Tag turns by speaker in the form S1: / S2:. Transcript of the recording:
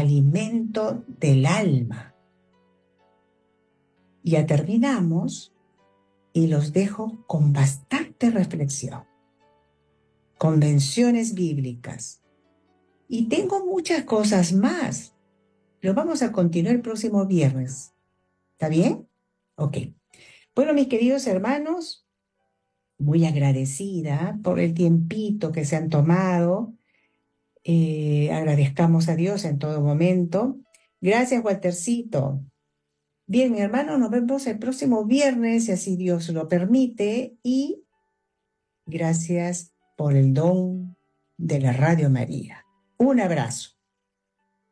S1: alimento del alma. Ya terminamos y los dejo con bastante reflexión, convenciones bíblicas. Y tengo muchas cosas más. Lo vamos a continuar el próximo viernes. ¿Está bien? Ok. Bueno, mis queridos hermanos, muy agradecida por el tiempito que se han tomado. Agradezcamos a Dios en todo momento. Gracias, Waltercito. Bien, mi hermano, nos vemos el próximo viernes, si así Dios lo permite. Y gracias por el don de la Radio María. Un abrazo.